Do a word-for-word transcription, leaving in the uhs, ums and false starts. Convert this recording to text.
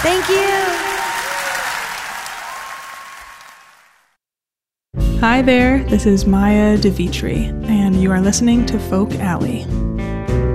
Thank you. Hi there, this is Maya DeVitri, and you are listening to Folk Alley.